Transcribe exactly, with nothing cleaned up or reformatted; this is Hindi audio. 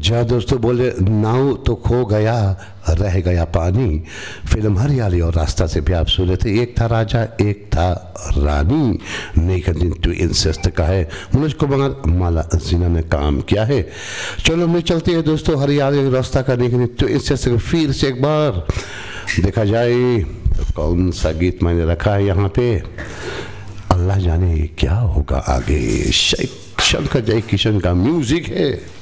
जहाँ दोस्तों बोले नाव तो खो गया रह गया पानी, फिल्म हरियाली और रास्ता से भी आप सुने थे। एक था राजा एक था रानी, नेकन टू इंसेस्ट का है, मनोज कुमार माला सिन्हा ने काम किया है। चलो मैं चलती है दोस्तों हरियाली और रास्ता का नेकन टू इंसेस्ट फिर से एक बार देखा जाए तो कौन सा गीत मैंने रखा है यहाँ पे, अल्लाह जाने क्या होगा आगे। शंकर जय किशन का म्यूजिक है।